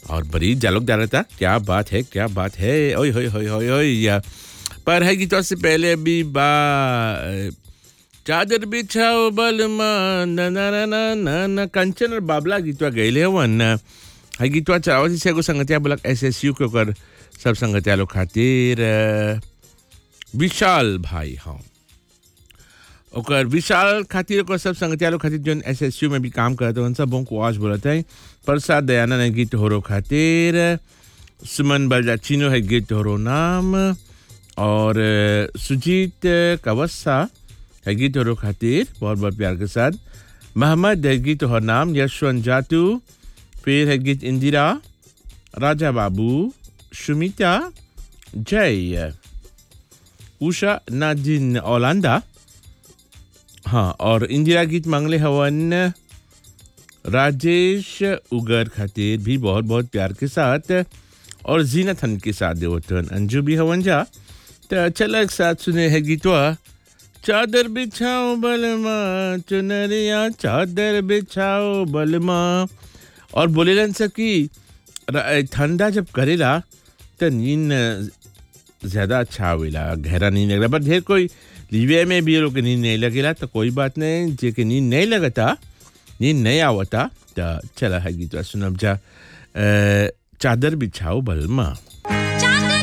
और बड़ी जालुक डाला था क्या बात है ओए होए होए होए होए पर है गीतवा से पहले अभी चादर बिछाओ बलमा न न न न न न कंचन और बाबला गीतवा गईले वन है गीतवा चरावती से को संगतिया बोलक एसएसयू के कर सब संगतिया लोग खातिर विशाल भाई हाँ ओकर विशाल खातिर को सब संगतिया लोग खातिर जोन एसएसयू में भी काम करते हैं सब को आज बोलते हैं प्रसाद दयानंद गीत होरो खातिर सुमन बलजाचिनो है गीत होरो नाम और सुजीत कवस्सा है गीत होरो खातिर बहुत बहुत प्यार के साथ मोहम्मद है गीत होरो नाम यशवंत जातू फिर है गीत इंदिरा राजा बाबू सुमिता जय उषा नादिन ओलांदा हाँ और इंदिरा गीत मांगले हवन राजेश उगर खातिर भी बहुत बहुत प्यार के साथ और जीनतन के साथ देवतन अंजू भी हवन जा तो चला एक साथ सुने है गीतवा चादर बिछाओ बलमा चुनरिया चादर बिछाओ बलमा और बोलेलन से कि ठंडा जब करेला तो नींद ज़्यादा अच्छा आवेला गहरा नींद लगला पर ढेर कोई लीवे में भी लोग नींद नहीं लगेला तो कोई बात नहीं जे के नींद नहीं लगता नींद नहीं आवता तो चला है गीतवा सुनब जा चादर बिछाओ बलमा